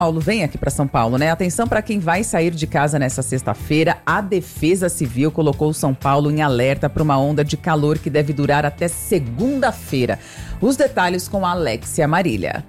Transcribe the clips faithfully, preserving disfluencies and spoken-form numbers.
Paulo, vem aqui para São Paulo, né? Atenção para quem vai sair de casa nessa sexta-feira. A Defesa Civil colocou São Paulo em alerta para uma onda de calor que deve durar até segunda-feira. Os detalhes com a Alexia Marília.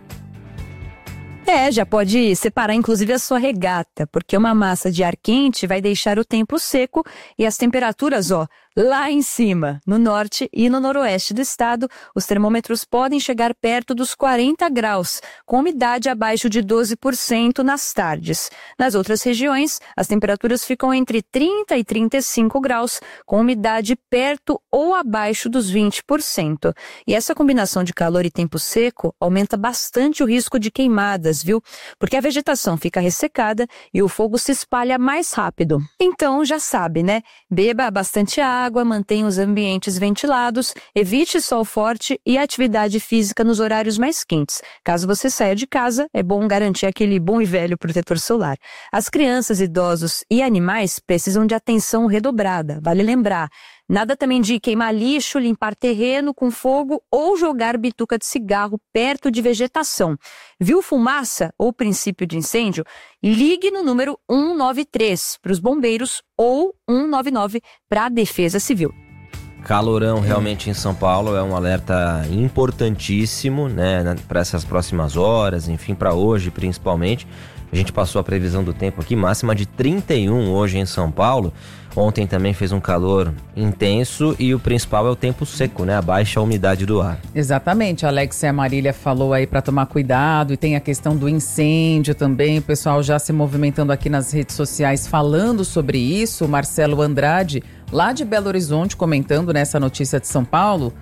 É, já pode separar inclusive a sua regata, porque uma massa de ar quente vai deixar o tempo seco e as temperaturas, ó, lá em cima. No norte e no noroeste do estado, os termômetros podem chegar perto dos quarenta graus, com umidade abaixo de doze por cento nas tardes. Nas outras regiões, as temperaturas ficam entre trinta e trinta e cinco graus, com umidade perto ou abaixo dos vinte por cento. E essa combinação de calor e tempo seco aumenta bastante o risco de queimadas, viu? Porque a vegetação fica ressecada e o fogo se espalha mais rápido. Então, já sabe, né? Beba bastante água. água, mantenha os ambientes ventilados, evite sol forte e atividade física nos horários mais quentes. Caso você saia de casa, é bom garantir aquele bom e velho protetor solar. As crianças, idosos e animais precisam de atenção redobrada. Vale lembrar, nada também de queimar lixo, limpar terreno com fogo ou jogar bituca de cigarro perto de vegetação. Viu fumaça ou princípio de incêndio? Ligue no número um nove três para os bombeiros ou um nove nove para a Defesa Civil. Calorão realmente em São Paulo, é um alerta importantíssimo, né, para essas próximas horas, enfim, para hoje principalmente. A gente passou a previsão do tempo aqui, máxima de trinta e um hoje em São Paulo. Ontem também fez um calor intenso e o principal é o tempo seco, né? A baixa umidade do ar. Exatamente, a Alexia Marília falou aí para tomar cuidado, e tem a questão do incêndio também, o pessoal já se movimentando aqui nas redes sociais falando sobre isso. O Marcelo Andrade, lá de Belo Horizonte, comentando nessa notícia de São Paulo,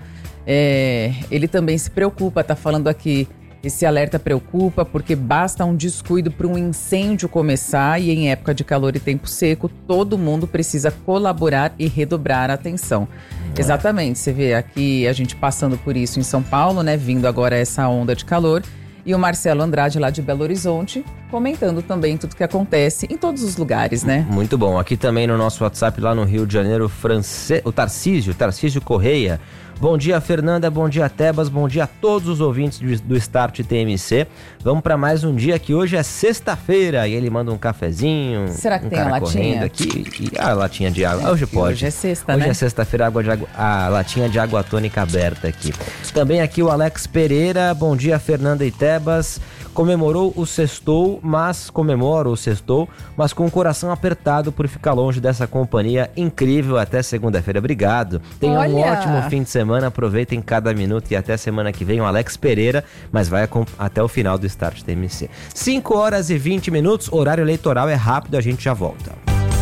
é, ele também se preocupa, tá falando aqui. Esse alerta preocupa porque basta um descuido para um incêndio começar, e em época de calor e tempo seco, todo mundo precisa colaborar e redobrar a atenção. É. Exatamente, você vê aqui a gente passando por isso em São Paulo, né, vindo agora essa onda de calor, e o Marcelo Andrade lá de Belo Horizonte comentando também tudo que acontece em todos os lugares, né? Muito bom, aqui também no nosso WhatsApp lá no Rio de Janeiro, France... o Tarcísio, Tarcísio Correia. Bom dia, Fernanda, bom dia, Tebas, bom dia a todos os ouvintes do Start T M C. Vamos para mais um dia que hoje é sexta-feira e ele manda um cafezinho. Será que um tem a latinha? Aqui, e a latinha de água, hoje pode. Hoje é sexta, hoje né? Hoje é sexta-feira, água de água, a latinha de água tônica aberta aqui. Também aqui o Alex Pereira, bom dia, Fernanda e Tebas. Comemorou o sextou, mas comemora o sextou, mas com o coração apertado por ficar longe dessa companhia incrível até segunda-feira. Obrigado. Tenha Olha. um ótimo fim de semana, aproveitem cada minuto e até semana que vem o Alex Pereira, mas vai até o final do Start T M C. cinco horas e vinte minutos, horário eleitoral é rápido, a gente já volta.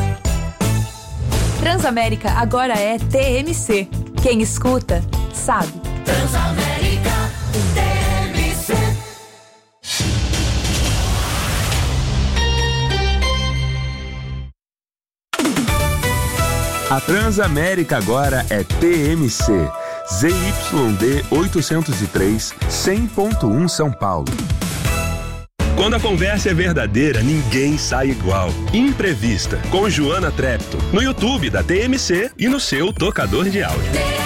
Transamérica agora é T M C. Quem escuta, sabe. Transamérica, T M C. A Transamérica agora é T M C, Z Y D oitocentos e três, cem ponto um São Paulo. Quando a conversa é verdadeira, ninguém sai igual. Imprevista, com Joana Trepto, no YouTube da T M C e no seu tocador de áudio.